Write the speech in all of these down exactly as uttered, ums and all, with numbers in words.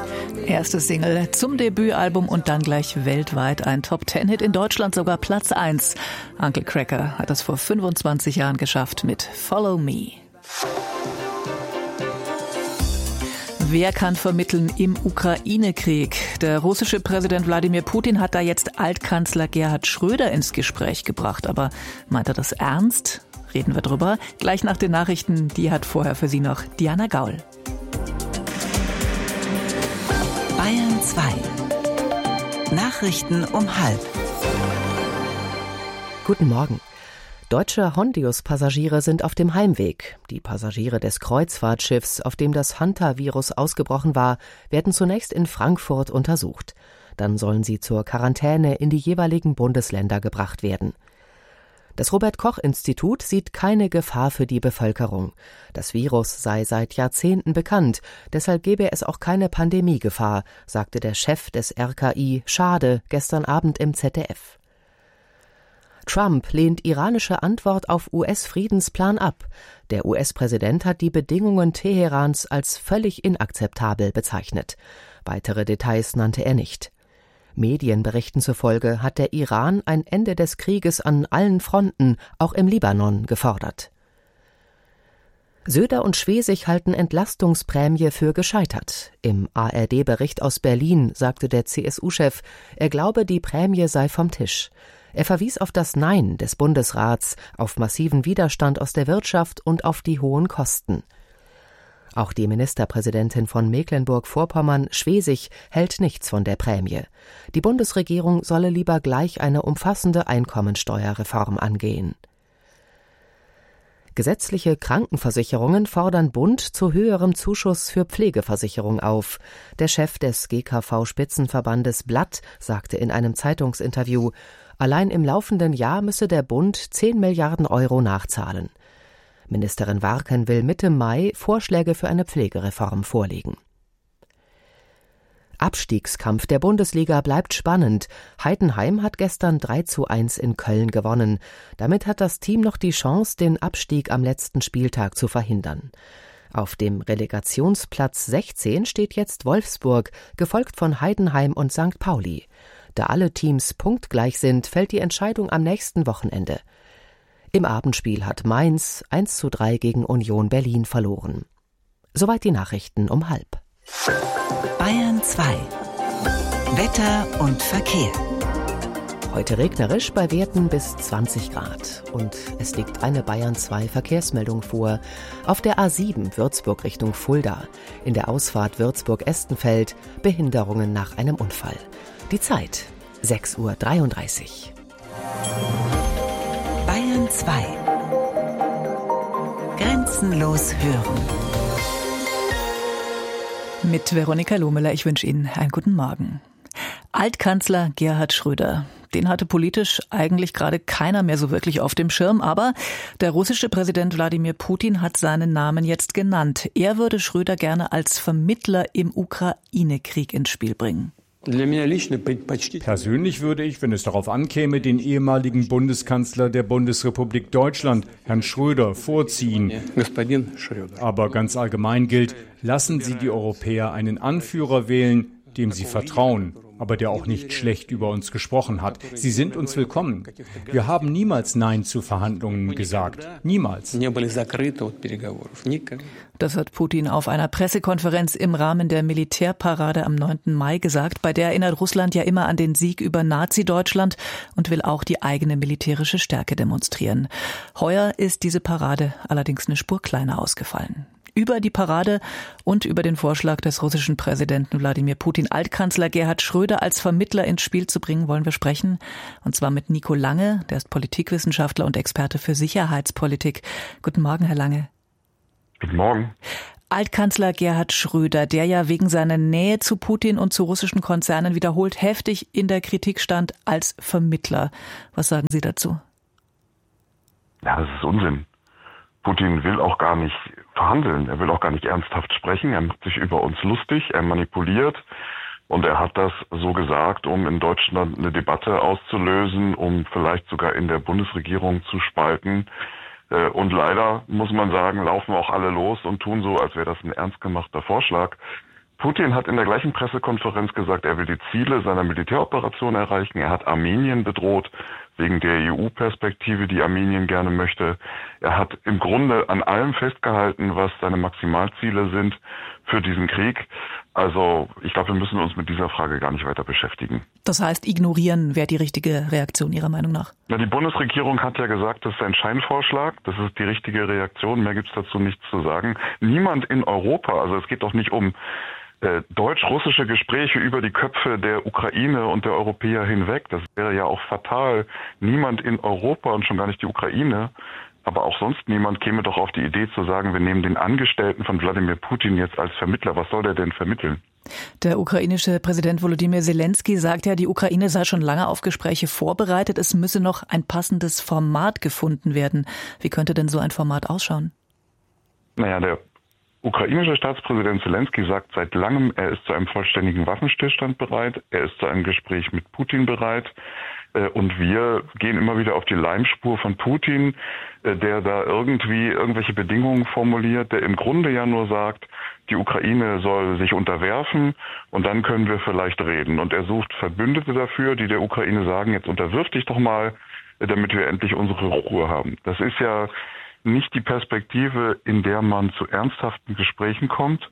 Erste Single zum Debütalbum und dann gleich weltweit ein Top-Ten-Hit, in Deutschland sogar Platz eins. Uncle Kracker hat das vor fünfundzwanzig Jahren geschafft mit Follow Me. Wer kann vermitteln im Ukraine-Krieg? Der russische Präsident Wladimir Putin hat da jetzt Altkanzler Gerhard Schröder ins Gespräch gebracht. Aber meint er das ernst? Reden wir drüber. Gleich nach den Nachrichten, die hat vorher für Sie noch Diana Gaul. Bayern zwei. Nachrichten um halb. Guten Morgen. Deutsche Hondius-Passagiere sind auf dem Heimweg. Die Passagiere des Kreuzfahrtschiffs, auf dem das Hantavirus ausgebrochen war, werden zunächst in Frankfurt untersucht. Dann sollen sie zur Quarantäne in die jeweiligen Bundesländer gebracht werden. Das Robert-Koch-Institut sieht keine Gefahr für die Bevölkerung. Das Virus sei seit Jahrzehnten bekannt, deshalb gebe es auch keine Pandemiegefahr, sagte der Chef des R K I Schade gestern Abend im Z D F. Trump lehnt iranische Antwort auf U S-Friedensplan ab. Der U S-Präsident hat die Bedingungen Teherans als völlig inakzeptabel bezeichnet. Weitere Details nannte er nicht. Medienberichten zufolge hat der Iran ein Ende des Krieges an allen Fronten, auch im Libanon, gefordert. Söder und Schwesig halten Entlastungsprämie für gescheitert. Im A R D-Bericht aus Berlin sagte der C S U-Chef, er glaube, die Prämie sei vom Tisch. Er verwies auf das Nein des Bundesrats, auf massiven Widerstand aus der Wirtschaft und auf die hohen Kosten. Auch die Ministerpräsidentin von Mecklenburg-Vorpommern, Schwesig, hält nichts von der Prämie. Die Bundesregierung solle lieber gleich eine umfassende Einkommensteuerreform angehen. Gesetzliche Krankenversicherungen fordern Bund zu höherem Zuschuss für Pflegeversicherung auf. Der Chef des G K V-Spitzenverbandes Blatt sagte in einem Zeitungsinterview, allein im laufenden Jahr müsse der Bund zehn Milliarden Euro nachzahlen. Ministerin Warken will Mitte Mai Vorschläge für eine Pflegereform vorlegen. Abstiegskampf der Bundesliga bleibt spannend. Heidenheim hat gestern drei zu eins in Köln gewonnen. Damit hat das Team noch die Chance, den Abstieg am letzten Spieltag zu verhindern. Auf dem Relegationsplatz sechzehn steht jetzt Wolfsburg, gefolgt von Heidenheim und Sankt Pauli. Da alle Teams punktgleich sind, fällt die Entscheidung am nächsten Wochenende. Im Abendspiel hat Mainz eins zu drei gegen Union Berlin verloren. Soweit die Nachrichten um halb. Bayern zwei. Wetter und Verkehr. Heute regnerisch bei Werten bis zwanzig Grad. Und es liegt eine Bayern zwei Verkehrsmeldung vor. Auf der A sieben Würzburg Richtung Fulda. In der Ausfahrt Würzburg-Estenfeld Behinderungen nach einem Unfall. Die Zeit sechs Uhr dreiunddreißig. Bayern zwei. Grenzenlos hören. Mit Veronika Lohmüller, ich wünsche Ihnen einen guten Morgen. Altkanzler Gerhard Schröder, den hatte politisch eigentlich gerade keiner mehr so wirklich auf dem Schirm, aber der russische Präsident Wladimir Putin hat seinen Namen jetzt genannt. Er würde Schröder gerne als Vermittler im Ukraine-Krieg ins Spiel bringen. Persönlich würde ich, wenn es darauf ankäme, den ehemaligen Bundeskanzler der Bundesrepublik Deutschland, Herrn Schröder, vorziehen. Aber ganz allgemein gilt, lassen Sie die Europäer einen Anführer wählen, dem sie vertrauen, aber der auch nicht schlecht über uns gesprochen hat. Sie sind uns willkommen. Wir haben niemals Nein zu Verhandlungen gesagt. Niemals. Das hat Putin auf einer Pressekonferenz im Rahmen der Militärparade am neunten Mai gesagt. Bei der erinnert Russland ja immer an den Sieg über Nazi-Deutschland und will auch die eigene militärische Stärke demonstrieren. Heuer ist diese Parade allerdings eine Spur kleiner ausgefallen. Über die Parade und über den Vorschlag des russischen Präsidenten Wladimir Putin, Altkanzler Gerhard Schröder als Vermittler ins Spiel zu bringen, wollen wir sprechen. Und zwar mit Nico Lange, der ist Politikwissenschaftler und Experte für Sicherheitspolitik. Guten Morgen, Herr Lange. Guten Morgen. Altkanzler Gerhard Schröder, der ja wegen seiner Nähe zu Putin und zu russischen Konzernen wiederholt heftig in der Kritik stand als Vermittler. Was sagen Sie dazu? Ja, das ist Unsinn. Putin will auch gar nicht verhandeln. Er will auch gar nicht ernsthaft sprechen. Er macht sich über uns lustig. Er manipuliert. Und er hat das so gesagt, um in Deutschland eine Debatte auszulösen, um vielleicht sogar in der Bundesregierung zu spalten. Und leider, muss man sagen, laufen auch alle los und tun so, als wäre das ein ernst gemachter Vorschlag. Putin hat in der gleichen Pressekonferenz gesagt, er will die Ziele seiner Militäroperation erreichen. Er hat Armenien bedroht wegen der E U-Perspektive, die Armenien gerne möchte. Er hat im Grunde an allem festgehalten, was seine Maximalziele sind für diesen Krieg. Also ich glaube, wir müssen uns mit dieser Frage gar nicht weiter beschäftigen. Das heißt, ignorieren wäre die richtige Reaktion Ihrer Meinung nach? Na, die Bundesregierung hat ja gesagt, das ist ein Scheinvorschlag, das ist die richtige Reaktion, mehr gibt es dazu nichts zu sagen. Niemand in Europa, also es geht doch nicht um äh, deutsch-russische Gespräche über die Köpfe der Ukraine und der Europäer hinweg, das wäre ja auch fatal. Niemand in Europa und schon gar nicht die Ukraine, aber auch sonst niemand käme doch auf die Idee zu sagen, wir nehmen den Angestellten von Wladimir Putin jetzt als Vermittler. Was soll der denn vermitteln? Der ukrainische Präsident Volodymyr Zelensky sagt ja, die Ukraine sei schon lange auf Gespräche vorbereitet. Es müsse noch ein passendes Format gefunden werden. Wie könnte denn so ein Format ausschauen? Naja, der ukrainische Staatspräsident Zelensky sagt seit langem, er ist zu einem vollständigen Waffenstillstand bereit. Er ist zu einem Gespräch mit Putin bereit. Und wir gehen immer wieder auf die Leimspur von Putin, der da irgendwie irgendwelche Bedingungen formuliert, der im Grunde ja nur sagt, die Ukraine soll sich unterwerfen und dann können wir vielleicht reden. Und er sucht Verbündete dafür, die der Ukraine sagen, jetzt unterwirf dich doch mal, damit wir endlich unsere Ruhe haben. Das ist ja nicht die Perspektive, in der man zu ernsthaften Gesprächen kommt.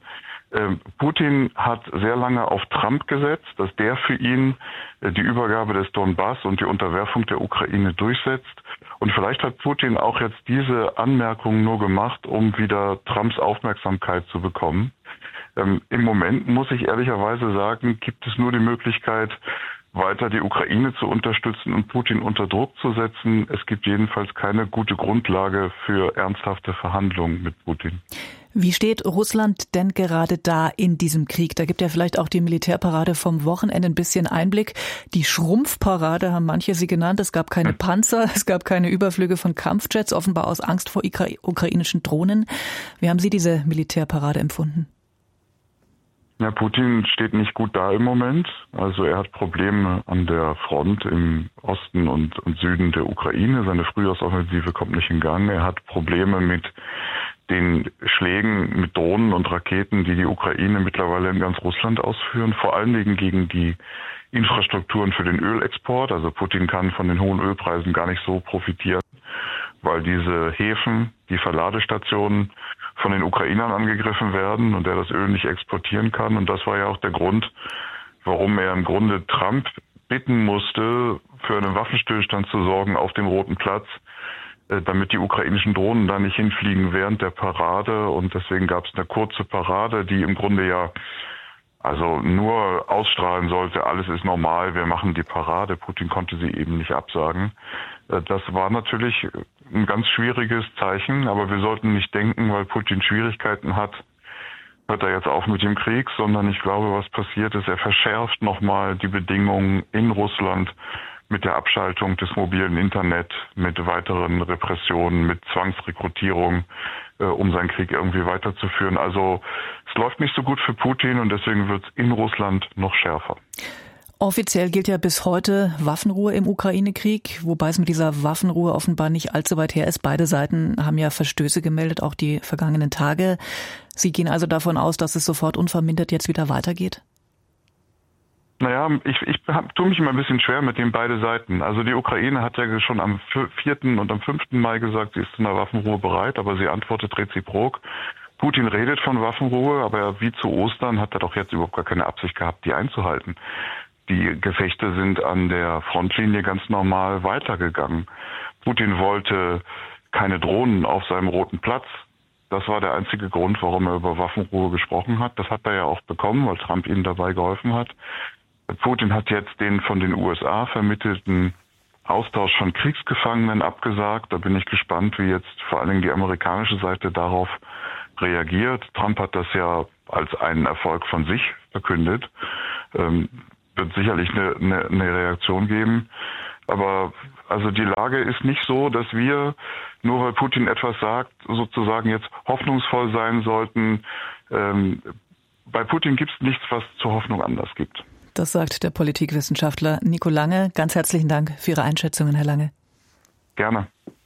Putin hat sehr lange auf Trump gesetzt, dass der für ihn die Übergabe des Donbass und die Unterwerfung der Ukraine durchsetzt. Und vielleicht hat Putin auch jetzt diese Anmerkung nur gemacht, um wieder Trumps Aufmerksamkeit zu bekommen. Ähm, im Moment, muss ich ehrlicherweise sagen, gibt es nur die Möglichkeit, weiter die Ukraine zu unterstützen und Putin unter Druck zu setzen. Es gibt jedenfalls keine gute Grundlage für ernsthafte Verhandlungen mit Putin. Wie steht Russland denn gerade da in diesem Krieg? Da gibt ja vielleicht auch die Militärparade vom Wochenende ein bisschen Einblick. Die Schrumpfparade haben manche sie genannt. Es gab keine Panzer, es gab keine Überflüge von Kampfjets, offenbar aus Angst vor ukra- ukrainischen Drohnen. Wie haben Sie diese Militärparade empfunden? Ja, Putin steht nicht gut da im Moment. Also er hat Probleme an der Front im Osten und, und Süden der Ukraine. Seine Frühjahrsoffensive kommt nicht in Gang. Er hat Probleme mit den Schlägen mit Drohnen und Raketen, die die Ukraine mittlerweile in ganz Russland ausführen, vor allen Dingen gegen die Infrastrukturen für den Ölexport. Also Putin kann von den hohen Ölpreisen gar nicht so profitieren, weil diese Häfen, die Verladestationen von den Ukrainern angegriffen werden und er das Öl nicht exportieren kann. Und das war ja auch der Grund, warum er im Grunde Trump bitten musste, für einen Waffenstillstand zu sorgen auf dem Roten Platz, damit die ukrainischen Drohnen da nicht hinfliegen während der Parade. Und deswegen gab es eine kurze Parade, die im Grunde ja also nur ausstrahlen sollte, alles ist normal, wir machen die Parade. Putin konnte sie eben nicht absagen. Das war natürlich ein ganz schwieriges Zeichen, aber wir sollten nicht denken, weil Putin Schwierigkeiten hat, hört er jetzt auf mit dem Krieg, sondern ich glaube, was passiert ist, er verschärft nochmal die Bedingungen in Russland mit der Abschaltung des mobilen Internet, mit weiteren Repressionen, mit Zwangsrekrutierung, äh, um seinen Krieg irgendwie weiterzuführen. Also es läuft nicht so gut für Putin und deswegen wird es in Russland noch schärfer. Offiziell gilt ja bis heute Waffenruhe im Ukraine-Krieg, wobei es mit dieser Waffenruhe offenbar nicht allzu weit her ist. Beide Seiten haben ja Verstöße gemeldet, auch die vergangenen Tage. Sie gehen also davon aus, dass es sofort unvermindert jetzt wieder weitergeht? Naja, ich, ich tue mich immer ein bisschen schwer mit den beiden Seiten. Also die Ukraine hat ja schon am vierten und am fünften Mai gesagt, sie ist zu einer Waffenruhe bereit, aber sie antwortet reziprok. Putin redet von Waffenruhe, aber wie zu Ostern hat er doch jetzt überhaupt gar keine Absicht gehabt, die einzuhalten. Die Gefechte sind an der Frontlinie ganz normal weitergegangen. Putin wollte keine Drohnen auf seinem Roten Platz. Das war der einzige Grund, warum er über Waffenruhe gesprochen hat. Das hat er ja auch bekommen, weil Trump ihm dabei geholfen hat. Putin hat jetzt den von den U S A vermittelten Austausch von Kriegsgefangenen abgesagt. Da bin ich gespannt, wie jetzt vor allen Dingen die amerikanische Seite darauf reagiert. Trump hat das ja als einen Erfolg von sich verkündet. Ähm, wird sicherlich eine, eine, eine Reaktion geben. Aber also die Lage ist nicht so, dass wir, nur weil Putin etwas sagt, sozusagen jetzt hoffnungsvoll sein sollten. Ähm, bei Putin gibt es nichts, was zur Hoffnung anders gibt. Das sagt der Politikwissenschaftler Nico Lange. Ganz herzlichen Dank für Ihre Einschätzungen, Herr Lange. Gerne.